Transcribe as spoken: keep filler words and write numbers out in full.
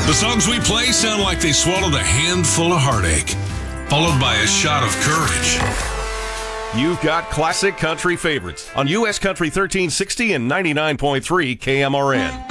The songs we play sound like they swallowed a handful of heartache, followed by a shot of courage. You've got classic country favorites on U S Country thirteen sixty and ninety-nine point three K M R N.